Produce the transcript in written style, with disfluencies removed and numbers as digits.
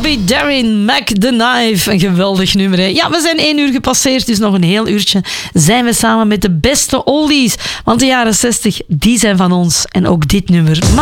Bobby Darin, Mac the Knife. Een geweldig nummer, hè? Ja, we zijn 1 uur gepasseerd, dus nog een heel uurtje zijn we samen met de beste oldies. Want de jaren 60, die zijn van ons. En ook dit nummer.